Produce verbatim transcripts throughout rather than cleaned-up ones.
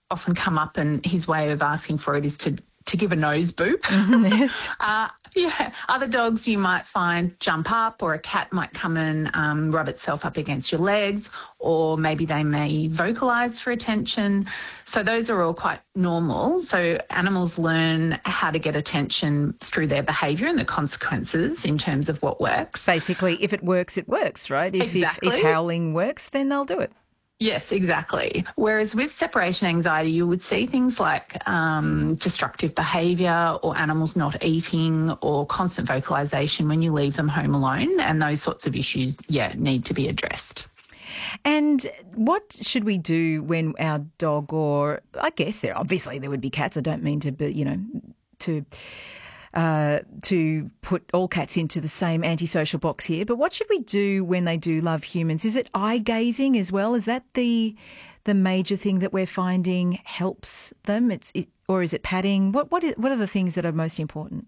often come up, and his way of asking for it is to to give a nose boop. Yes. uh, yeah. Other dogs you might find jump up, or a cat might come and um, rub itself up against your legs, or maybe they may vocalise for attention. So those are all quite normal. So animals learn how to get attention through their behaviour and the consequences in terms of what works. Basically, if it works, it works, right? If, exactly. if, if howling works, then they'll do it. Yes, exactly. Whereas with separation anxiety, you would see things like um, destructive behaviour, or animals not eating, or constant vocalisation when you leave them home alone, and those sorts of issues, yeah, need to be addressed. And what should we do when our dog, or I guess there obviously there would be cats, I don't mean to, but, you know, to... Uh, to put all cats into the same antisocial box here, but what should we do when they do love humans? Is it eye gazing as well? Is that the the major thing that we're finding helps them? It's it, or is it patting? What what is, what are the things that are most important?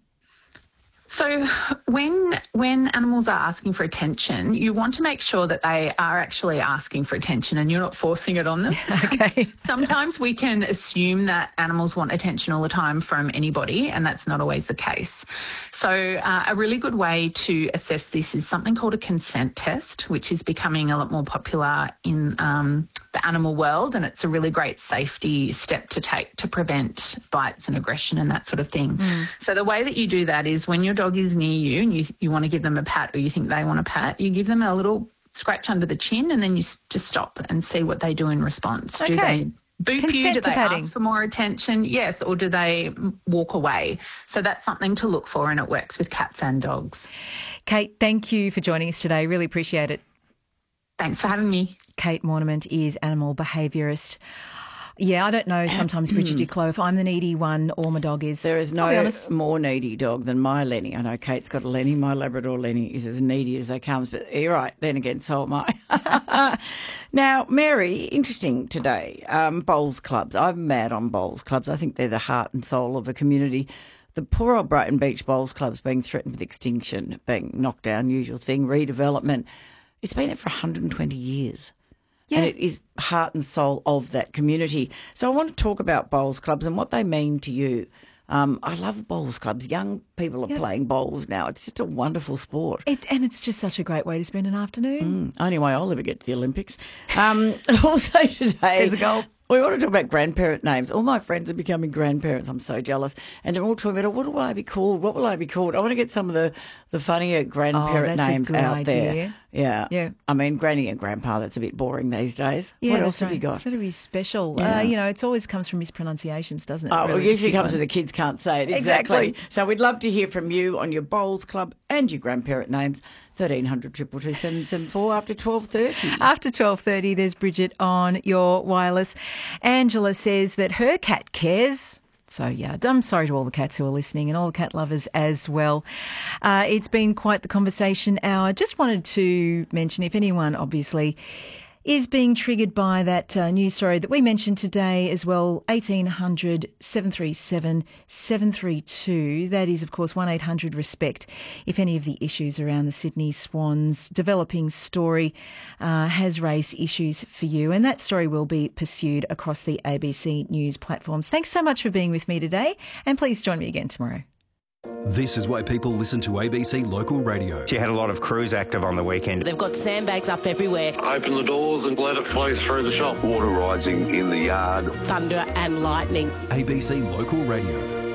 So when when animals are asking for attention, you want to make sure that they are actually asking for attention and you're not forcing it on them. Okay. Sometimes we can assume that animals want attention all the time from anybody, and that's not always the case. So uh, a really good way to assess this is something called a consent test, which is becoming a lot more popular in um, the animal world, and it's a really great safety step to take to prevent bites and aggression and that sort of thing. Mm. So the way that you do that is when your dog is near you and you, you want to give them a pat, or you think they want a pat, you give them a little scratch under the chin, and then you just stop and see what they do in response. Okay. Do they boop Consent you? Do they patting. ask for more attention? Yes. Or do they walk away? So that's something to look for, and it works with cats and dogs. Kate, thank you for joining us today. Really appreciate it. Thanks for having me. Kate Mornement is animal behaviourist. Yeah, I don't know sometimes, Bridget Duclos, if I'm the needy one or my dog is. There is no more needy dog than my Lenny. I know Kate's got a Lenny. My Labrador Lenny is as needy as they come. But you're right, then again, so am I. Now, Mary, interesting today, um, bowls clubs. I'm mad on bowls clubs. I think they're the heart and soul of a community. The poor old Brighton Beach bowls club's being threatened with extinction, being knocked down, usual thing, redevelopment. It's been there for one hundred twenty years. Yeah. And it is heart and soul of that community. So I want to talk about bowls clubs and what they mean to you. Um, I love bowls clubs. Young people are yep. playing bowls now. It's just a wonderful sport. It, and it's just such a great way to spend an afternoon. Mm, only way I'll ever get to the Olympics. Um, also today... There's a goal. We want to talk about grandparent names. All my friends are becoming grandparents. I'm so jealous. And they're all talking about, oh, what will I be called? What will I be called? I want to get some of the, the funnier grandparent oh, that's names a good out idea. there. Yeah. Yeah. I mean, granny and grandpa, that's a bit boring these days. Yeah, what else have right. you got? It's got to be special. Yeah. Uh, you know, it always comes from mispronunciations, doesn't it? Oh, really, well, usually comes ones. when the kids can't say it. Exactly. Exactly. So we'd love to hear from you on your bowls club and your grandparent names. thirteen hundred, two two two, seven seven four after twelve thirty. After twelve thirty, there's Bridget on your wireless. Angela says that her cat cares. So, yeah, I'm sorry to all the cats who are listening and all the cat lovers as well. Uh, it's been quite the conversation hour. Just wanted to mention, if anyone obviously is being triggered by that uh, news story that we mentioned today as well, eighteen hundred, seven three seven, seven three two. That is, of course, one eight hundred RESPECT. If any of the issues around the Sydney Swans developing story uh, has raised issues for you, and that story will be pursued across the A B C News platforms. Thanks so much for being with me today, and please join me again tomorrow. This is why people listen to A B C Local Radio. She had a lot of crews active on the weekend. They've got sandbags up everywhere. Open the doors and let it flow through the shop. Water rising in the yard. Thunder and lightning. A B C Local Radio.